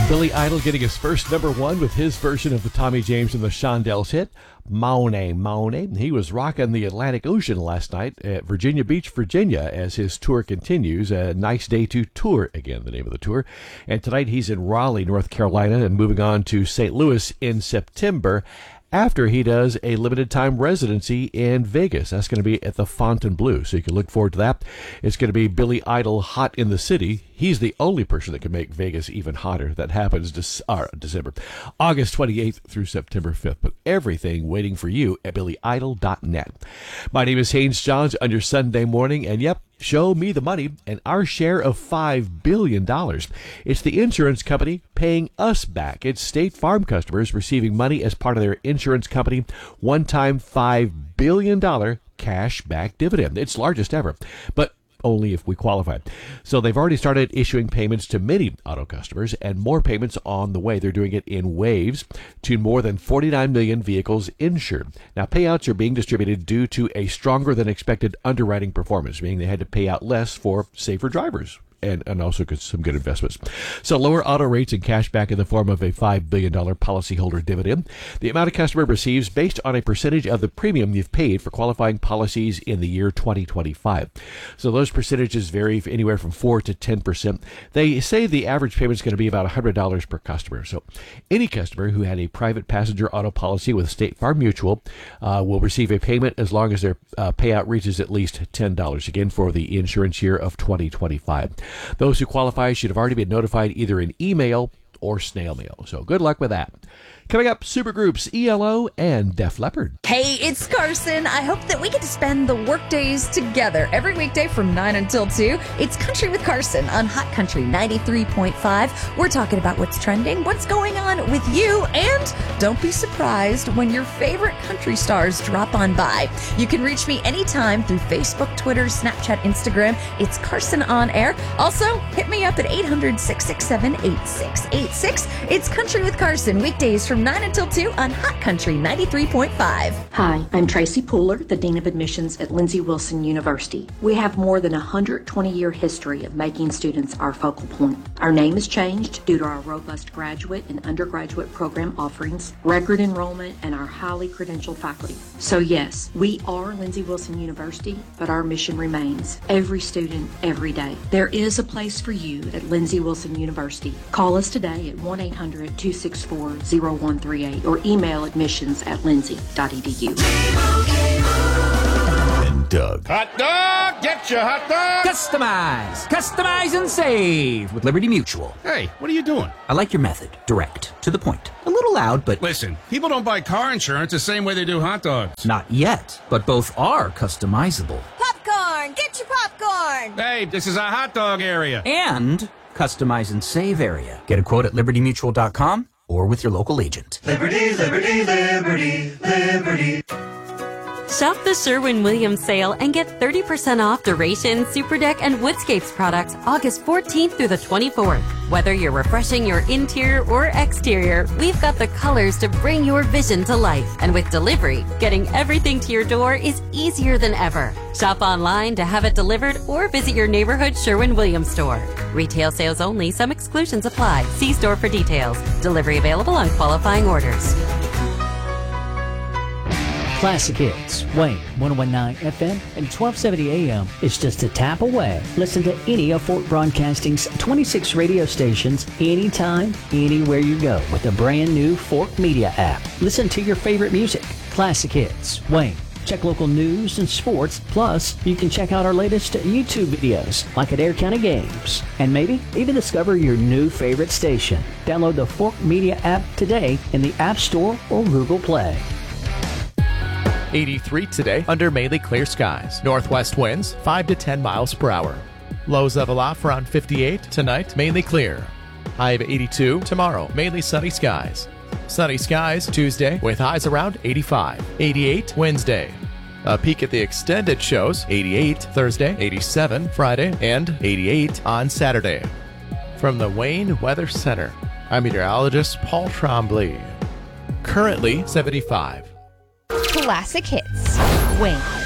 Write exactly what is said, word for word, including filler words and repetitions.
Billy Idol getting his first number one with his version of the Tommy James and the Shondells hit, Monet, Monet. He was rocking the Atlantic Ocean last night at Virginia Beach, Virginia, as his tour continues. A nice day to tour, again, the name of the tour. And tonight he's in Raleigh, North Carolina, and moving on to Saint Louis in September, after he does a limited-time residency in Vegas. That's going to be at the Fontainebleau, so you can look forward to that. It's going to be Billy Idol Hot in the City. He's the only person that can make Vegas even hotter. That happens this, uh, December, August twenty-eighth through September fifth. But everything waiting for you at billy idol dot net. My name is Haynes Johns on your Sunday morning, and yep, show me the money and our share of five billion dollars. It's the insurance company paying us back. It's State Farm customers receiving money as part of their insurance company one-time five billion dollars cash back dividend. It's largest ever, but only if we qualify. So they've already started issuing payments to many auto customers, and more payments on the way. They're doing it in waves to more than forty-nine million vehicles insured. Now, payouts are being distributed due to a stronger than expected underwriting performance, meaning they had to pay out less for safer drivers. And, and also some good investments. So lower auto rates and cash back in the form of a five billion dollars policyholder dividend. The amount a customer receives based on a percentage of the premium you've paid for qualifying policies in the year twenty twenty-five. So those percentages vary anywhere from four to ten percent. They say the average payment is going to be about one hundred dollars per customer. So any customer who had a private passenger auto policy with State Farm Mutual uh, will receive a payment as long as their uh, payout reaches at least ten dollars, again, for the insurance year of twenty twenty-five. Those who qualify should have already been notified either in email or snail mail. So good luck with that. Coming up, supergroups E L O and Def Leppard. Hey, it's Carson. I hope that we get to spend the work days together every weekday from nine until two. It's Country with Carson on Hot Country ninety-three point five. We're talking about what's trending, what's going on with you, and don't be surprised when your favorite country stars drop on by. You can reach me anytime through Facebook, Twitter, Snapchat, Instagram. It's Carson On Air. Also, hit me up at eight hundred, six six seven, eight six eight six. It's Country with Carson, weekdays from nine until two on Hot Country ninety-three point five. Hi, I'm Tracy Pooler, the Dean of Admissions at Lindsey Wilson University. We have more than a one hundred twenty year history of making students our focal point. Our name has changed due to our robust graduate and undergraduate program offerings, record enrollment, and our highly credentialed faculty. So yes, we are Lindsey Wilson University, but our mission remains every student, every day. There is a place for you at Lindsey Wilson University. Call us today at one eight hundred, two six four, zero one three eight or email admissions at lindsey dot e d u. And Doug. Hot dog! Get your hot dog! Customize! Customize and save with Liberty Mutual. Hey, what are you doing? I like your method. Direct. To the point. A little loud, but... Listen, people don't buy car insurance the same way they do hot dogs. Not yet, but both are customizable. Popcorn! Get your popcorn! Hey, this is a hot dog area. And customize and save area. Get a quote at liberty mutual dot com or with your local agent. Liberty, liberty, liberty, liberty. Shop the Sherwin-Williams sale and get thirty percent off Duration, Superdeck, and Woodscapes products August fourteenth through the twenty-fourth. Whether you're refreshing your interior or exterior, we've got the colors to bring your vision to life. And with delivery, getting everything to your door is easier than ever. Shop online to have it delivered or visit your neighborhood Sherwin-Williams store. Retail sales only. Some exclusions apply. See store for details. Delivery available on qualifying orders. Classic Hits, Wayne, one oh one point nine F M and twelve seventy A M is just a tap away. Listen to any of Fort Broadcasting's twenty-six radio stations anytime, anywhere you go with the brand new Fork Media app. Listen to your favorite music. Classic Hits, Wayne. Check local news and sports. Plus, you can check out our latest YouTube videos, like at Air County Games. And maybe even discover your new favorite station. Download the Fork Media app today in the App Store or Google Play. eighty-three today under mainly clear skies. Northwest winds five to ten miles per hour. Lows level off around fifty-eight. Tonight, mainly clear. High of eighty-two. Tomorrow, mainly sunny skies. Sunny skies Tuesday with highs around eighty-five. eighty-eight Wednesday. A peek at the extended shows, eighty-eight Thursday, eighty-seven Friday, and eighty-eight on Saturday. From the Wayne Weather Center, I'm meteorologist Paul Trombley. Currently seventy-five. Classic Hits, Wayne.